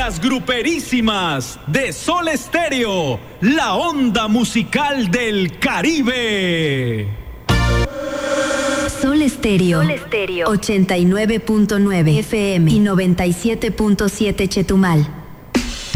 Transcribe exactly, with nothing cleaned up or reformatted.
Las gruperísimas de Sol Estéreo, la onda musical del Caribe. Sol Estéreo, Sol Estéreo, ochenta y nueve punto nueve F M y noventa y siete punto siete Chetumal.